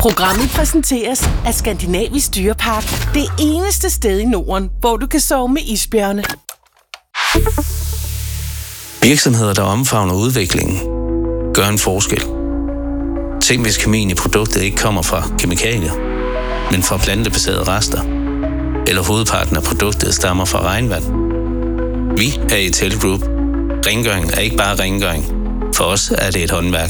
Programmet præsenteres af Skandinavisk Dyrepark. Det eneste sted i Norden, hvor du kan sove med isbjørne. Virksomheder, der omfavner udviklingen, gør en forskel. Tænk, hvis kemien i produktet ikke kommer fra kemikalier, men fra plantebaserede rester. Eller hovedparten af produktet stammer fra regnvand. Vi er Ital Group. Rengøring er ikke bare rengøring. For os er det et håndværk.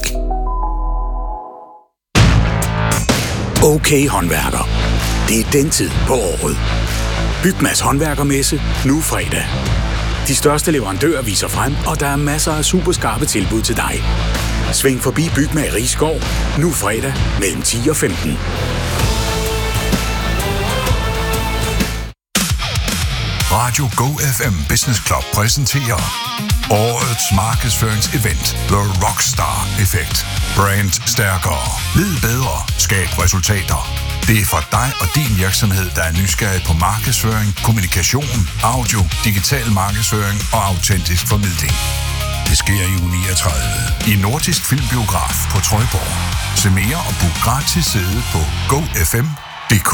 Okay håndværker. Det er den tid på året. Bygmas håndværkermesse nu fredag. De største leverandører viser frem, og der er masser af superskarpe tilbud til dig. Sving forbi Bygma i Rigskov nu fredag mellem 10 og 15. Radio Go FM Business Club præsenterer årets markedsføringsevent The Rockstar Effekt. Brand stærkere. Vid bedre. Skab resultater. Det er for dig og din virksomhed, der er nysgerrig på markedsføring, kommunikation, audio, digital markedsføring og autentisk formidling. Det sker i uge 39 i Nordisk Filmbiograf på Trøjborg. Se mere og book gratis sæde på gofm.dk.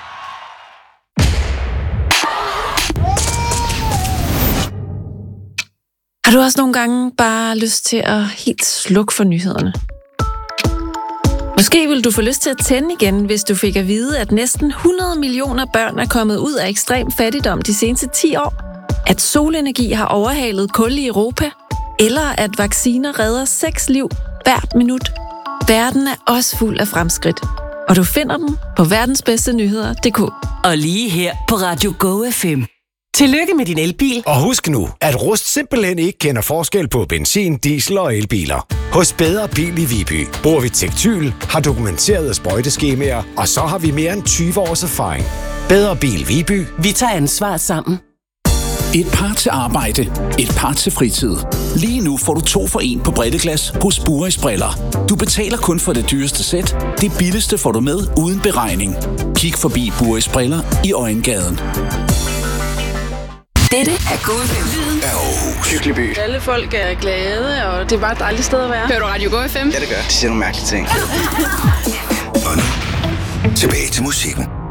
Har du også nogle gange bare lyst til at helt slukke for nyhederne? Måske vil du få lyst til at tænde igen, hvis du fik at vide, at næsten 100 millioner børn er kommet ud af ekstrem fattigdom de seneste 10 år, at solenergi har overhalet kul i Europa, eller at vacciner redder 6 liv hvert minut. Verden er også fuld af fremskridt, og du finder dem på verdensbedstenyheder.dk. Og lige her på Radio Go FM. Tillykke med din elbil. Og husk nu, at Rust simpelthen ikke kender forskel på benzin, diesel og elbiler. Hos Bedre Bil i Viby bruger vi Tektyl, har dokumenterede sprøjteskemaer, og så har vi mere end 20 års erfaring. Bedre Bil Viby. Vi tager ansvar sammen. Et par til arbejde, et par til fritid. Lige nu får du 2 for 1 på bredteglas hos Buris Briller. Du betaler kun for det dyreste sæt. Det billigste får du med uden beregning. Kig forbi Buris Briller i Øjengaden. Dette er Go FM. Hyggelig by. Alle folk er glade, og det er bare et dejligt sted at være. Hører du Radio Go FM? Ja, det gør. De siger nogle mærkelige ting. Og nu, tilbage til musikken.